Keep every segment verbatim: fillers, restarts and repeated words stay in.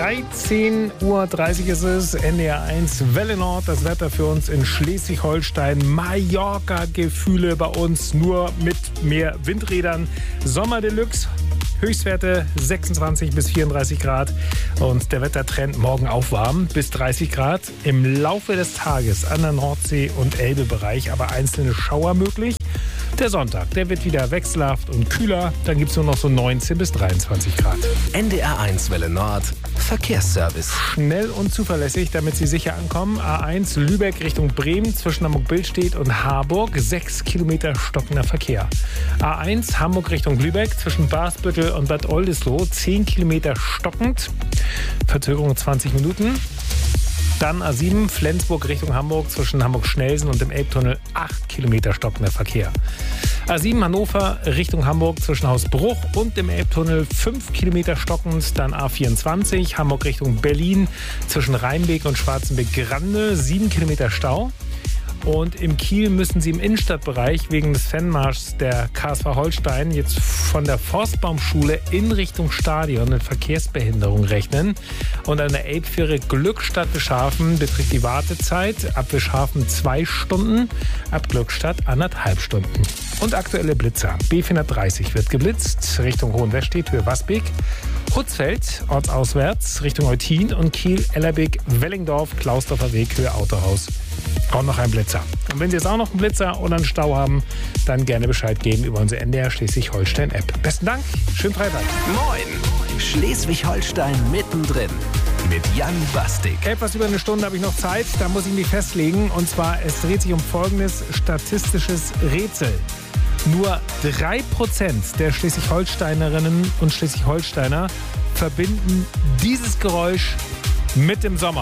dreizehn Uhr dreißig ist es, N D R eins Welle Nord, das Wetter für uns in Schleswig-Holstein. Mallorca-Gefühle bei uns, nur mit mehr Windrädern. Sommer Deluxe, Höchstwerte sechsundzwanzig bis vierunddreißig Grad und der Wettertrend morgen auch warm bis dreißig Grad. Im Laufe des Tages an der Nordsee- und Elbebereich aber einzelne Schauer möglich. Der Sonntag, der wird wieder wechselhaft und kühler. Dann gibt es nur noch so neunzehn bis dreiundzwanzig Grad. N D R eins Welle Nord, Verkehrsservice. Schnell und zuverlässig, damit Sie sicher ankommen. A eins Lübeck Richtung Bremen zwischen Hamburg-Billstedt und Harburg. Sechs Kilometer stockender Verkehr. A eins Hamburg Richtung Lübeck zwischen Basbüttel und Bad Oldesloe. Zehn Kilometer stockend. Verzögerung zwanzig Minuten. Dann A sieben Flensburg Richtung Hamburg zwischen Hamburg-Schnelsen und dem Elbtunnel. acht Kilometer stockender Verkehr. A sieben Hannover Richtung Hamburg zwischen Hausbruch und dem Elbtunnel. fünf Kilometer stockend. Dann A vierundzwanzig Hamburg Richtung Berlin zwischen Rheinbeek und Schwarzenbeck-Grande. sieben Kilometer Stau. Und im Kiel müssen Sie im Innenstadtbereich wegen des Fanmarschs der K S V Holstein jetzt von der Forstbaumschule in Richtung Stadion mit Verkehrsbehinderung rechnen. Und an der Elbfähre Glückstadt-Bischhafen betrifft die Wartezeit ab Bischhafen zwei Stunden, ab Glückstadt anderthalb Stunden. Und aktuelle Blitzer. B vierhundertdreißig wird geblitzt Richtung Hohenwestedt, Höhe Wasbeek. Hutzfeld, ortsauswärts, Richtung Eutin und Kiel, Ellerbeek, Wellingdorf, Klausdorfer Weg, Höhe Autohaus. Auch noch ein Blitzer. Und wenn Sie jetzt auch noch einen Blitzer oder einen Stau haben, dann gerne Bescheid geben über unsere N D R Schleswig-Holstein-App. Besten Dank, schönen Freitag. Moin, Schleswig-Holstein mittendrin mit Jan Bastik. Etwas über eine Stunde habe ich noch Zeit, da muss ich mich festlegen. Und zwar, es dreht sich um folgendes statistisches Rätsel. Nur drei Prozent der Schleswig-Holsteinerinnen und Schleswig-Holsteiner verbinden dieses Geräusch mit dem Sommer.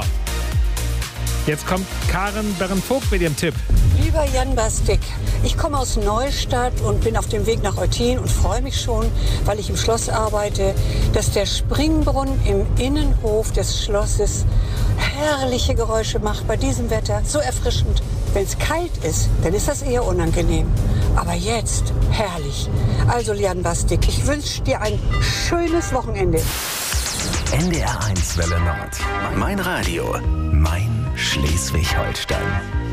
Jetzt kommt Karen Berren-Vogt mit ihrem Tipp. Lieber Jan Bastik, ich komme aus Neustadt und bin auf dem Weg nach Eutin und freue mich schon, weil ich im Schloss arbeite, dass der Springbrunnen im Innenhof des Schlosses herrliche Geräusche macht bei diesem Wetter. So erfrischend. Wenn es kalt ist, dann ist das eher unangenehm. Aber jetzt herrlich. Also Jan Bastik, ich wünsche dir ein schönes Wochenende. N D R eins Welle Nord. Mein Radio. Mein Schleswig-Holstein.